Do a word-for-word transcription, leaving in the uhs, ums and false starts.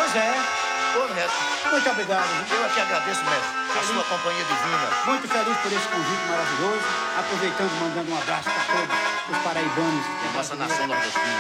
Pois é. Ô, mestre, Muito obrigado. Viu? eu aqui agradeço, mestre, a sua companhia divina. Muito feliz por esse convite maravilhoso. Aproveitando, mandando um abraço para todos os paraibanos. E a nossa nação nordestina.